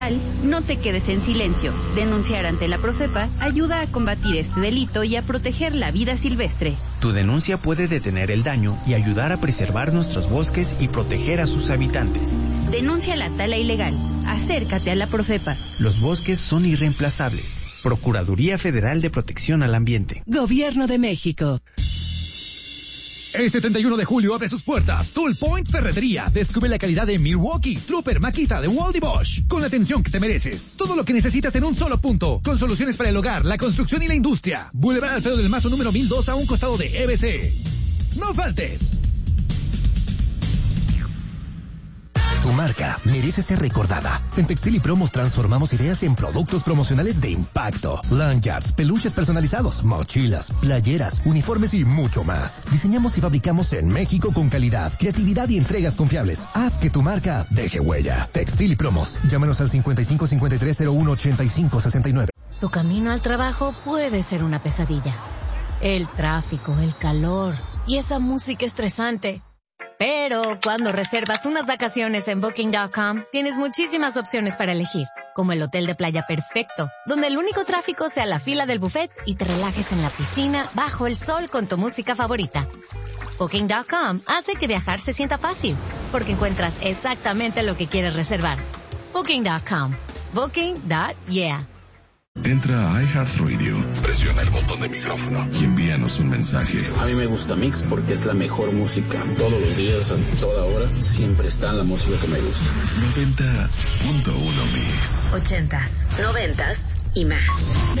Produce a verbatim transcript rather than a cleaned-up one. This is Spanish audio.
No te quedes en silencio. Denunciar ante la Profepa ayuda a combatir este delito y a proteger la vida silvestre. Tu denuncia puede detener el daño y ayudar a preservar nuestros bosques y proteger a sus habitantes. Denuncia la tala ilegal. Acércate a la Profepa. Los bosques son irreemplazables. Procuraduría Federal de Protección al Ambiente. Gobierno de México. Este treinta y uno de julio abre sus puertas Tool Point Ferretería. Descubre la calidad de Milwaukee, Trooper, Makita, de Wally Bosch, con la atención que te mereces. Todo lo que necesitas en un solo punto, con soluciones para el hogar, la construcción y la industria. Boulevard Alfredo del Mazo número mil dos a un costado de E B C. ¡No faltes! Tu marca merece ser recordada. En Textil y Promos transformamos ideas en productos promocionales de impacto. Lanyards, peluches personalizados, mochilas, playeras, uniformes y mucho más. Diseñamos y fabricamos en México con calidad, creatividad y entregas confiables. Haz que tu marca deje huella. Textil y Promos. Llámanos al cincuenta y cinco cincuenta y tres cero uno ochenta y cinco sesenta y nueve. Tu camino al trabajo puede ser una pesadilla. El tráfico, el calor y esa música estresante. Pero cuando reservas unas vacaciones en Booking punto com, tienes muchísimas opciones para elegir, como el hotel de playa perfecto, donde el único tráfico sea la fila del buffet y te relajes en la piscina bajo el sol con tu música favorita. Booking punto com hace que viajar se sienta fácil, porque encuentras exactamente lo que quieres reservar. Booking punto com. Booking punto yeah. Entra a iHeartRadio, presiona el botón de micrófono y envíanos un mensaje. A mí me gusta Mix porque es la mejor música. Todos los días, a toda hora, siempre está la música que me gusta. noventa punto uno Mix. Ochentas, noventas y más.